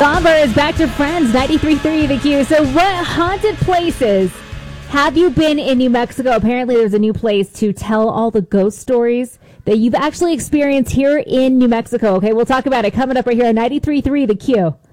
Bomber is back to Friends, 93.3 The Q. So what haunted places have you been in New Mexico? Apparently there's a new place to tell all the ghost stories that you've actually experienced here in New Mexico. Okay, we'll talk about it coming up right here on 93.3 The Q.